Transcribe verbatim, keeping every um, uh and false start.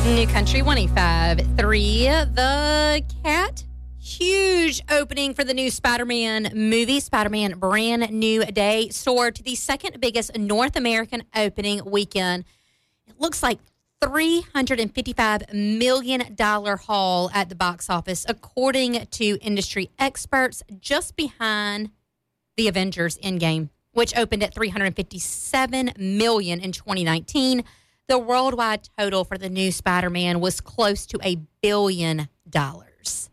New Country one oh five point three. The Cat. Huge opening for the new Spider-Man movie. Spider-Man Brand New Day soared to the second biggest North American opening weekend. It looks like three hundred fifty-five million dollars haul at the box office, according to industry experts, just behind the Avengers Endgame, which opened at three hundred fifty-seven million dollars in twenty nineteen. The worldwide total for the new Spider-Man was close to a billion dollars.